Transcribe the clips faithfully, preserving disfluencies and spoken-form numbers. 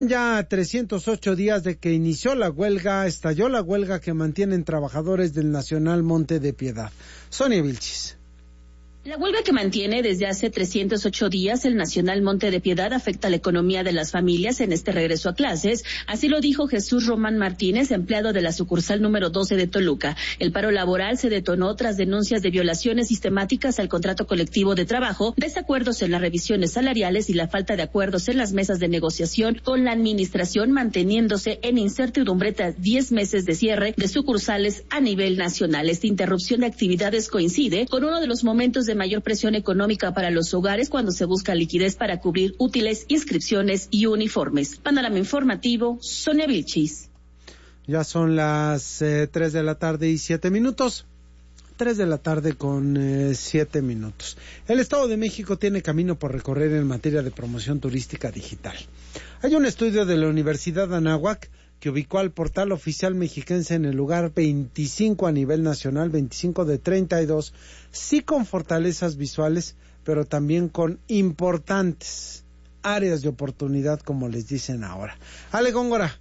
Ya trescientos ocho días de que inició la huelga, estalló la huelga que mantienen trabajadores del Nacional Monte de Piedad. Sonia Vilchis. La huelga que mantiene desde hace trescientos ocho días el Nacional Monte de Piedad afecta la economía de las familias en este regreso a clases. Así lo dijo Jesús Román Martínez, empleado de la sucursal número doce de Toluca. El paro laboral se detonó tras denuncias de violaciones sistemáticas al contrato colectivo de trabajo, desacuerdos en las revisiones salariales y la falta de acuerdos en las mesas de negociación, con la administración manteniéndose en incertidumbre tras diez meses de cierre de sucursales a nivel nacional. Esta interrupción de actividades coincide con uno de los momentos de de mayor presión económica para los hogares cuando se busca liquidez para cubrir útiles, inscripciones y uniformes. Panorama informativo, Sonia Vilchis. Ya son las eh, tres de la tarde y siete minutos. Tres de la tarde con eh, siete minutos. El Estado de México tiene camino por recorrer en materia de promoción turística digital. Hay un estudio de la Universidad Anáhuac que ubicó al portal oficial mexiquense en el lugar veinticinco a nivel nacional, veinticinco de treinta y dos, sí con fortalezas visuales, pero también con importantes áreas de oportunidad, como les dicen ahora. Ale Góngora.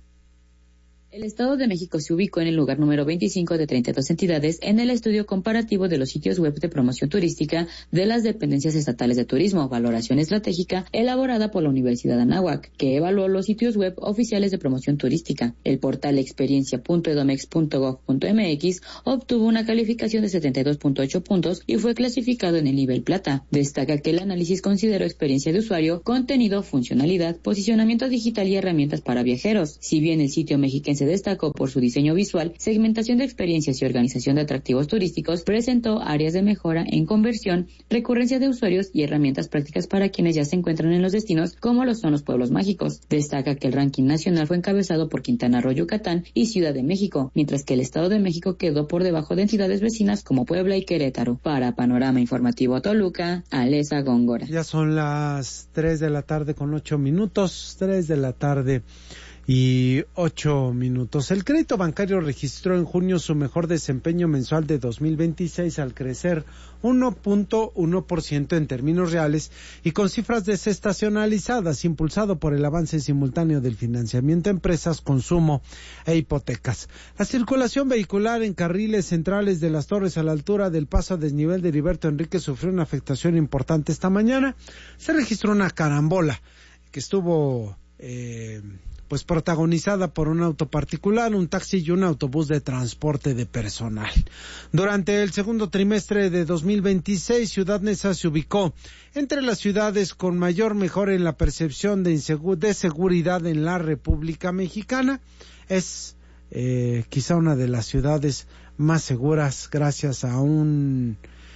El Estado de México se ubicó en el lugar número veinticinco de treinta y dos entidades en el estudio comparativo de los sitios web de promoción turística de las dependencias estatales de turismo, valoración estratégica elaborada por la Universidad Anáhuac, que evaluó los sitios web oficiales de promoción turística. El portal experiencia punto edomex punto gob punto mx obtuvo una calificación de setenta y dos punto ocho puntos y fue clasificado en el nivel plata. Destaca que el análisis consideró experiencia de usuario, contenido, funcionalidad, posicionamiento digital y herramientas para viajeros. Si bien el sitio mexiquense se destacó por su diseño visual, segmentación de experiencias y organización de atractivos turísticos, presentó áreas de mejora en conversión, recurrencia de usuarios y herramientas prácticas para quienes ya se encuentran en los destinos, como lo son los pueblos mágicos. Destaca que el ranking nacional fue encabezado por Quintana Roo, Yucatán y Ciudad de México, mientras que el Estado de México quedó por debajo de entidades vecinas como Puebla y Querétaro. Para Panorama Informativo Toluca, Alesa Góngora. Ya son las tres de la tarde con ocho minutos, tres de la tarde y ocho minutos. El crédito bancario registró en junio su mejor desempeño mensual de dos mil veintiséis al crecer uno punto uno por ciento en términos reales y con cifras desestacionalizadas, impulsado por el avance simultáneo del financiamiento a empresas, consumo e hipotecas. La circulación vehicular en carriles centrales de las Torres a la altura del paso a desnivel de Heriberto Enríquez sufrió una afectación importante esta mañana. Se registró una carambola que estuvo eh, pues protagonizada por un auto particular, un taxi y un autobús de transporte de personal. Durante el segundo trimestre de dos mil veintiséis, Ciudad Neza se ubicó entre las ciudades con mayor mejora en la percepción de, insegu- de seguridad en la República Mexicana. Es eh, quizá una de las ciudades más seguras gracias a un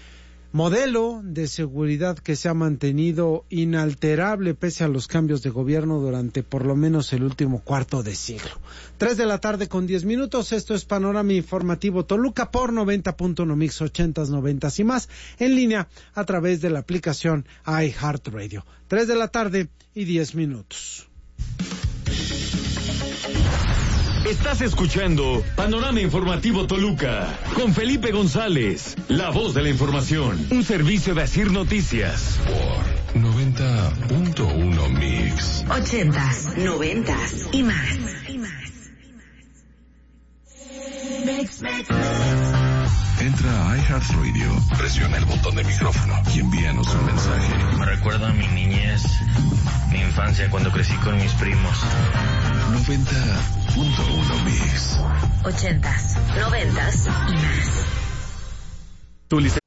modelo de seguridad que se ha mantenido inalterable pese a los cambios de gobierno durante por lo menos el último cuarto de siglo. Tres de la tarde con diez minutos, esto es Panorama Informativo Toluca por noventa punto uno Mix ochentas, noventas y más, en línea a través de la aplicación iHeartRadio. Tres de la tarde y diez minutos. Estás escuchando Panorama Informativo Toluca con Felipe González, la voz de la información, un servicio de Asir Noticias por noventa punto uno Mix. Ochentas, noventas y más. Entra a iHeartRadio, presiona el botón de micrófono y envíanos un mensaje. Me recuerda a mi niñez, mi infancia cuando crecí con mis primos. noventa punto uno Mix. Ochentas, noventas y más. Tu